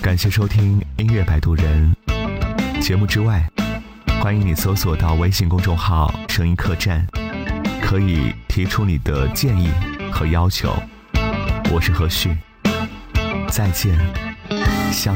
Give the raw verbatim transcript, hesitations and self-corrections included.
感谢收听音乐摆渡人。节目之外，欢迎你搜索到微信公众号声音客栈，可以提出你的建议和要求。我是何旭，再见，相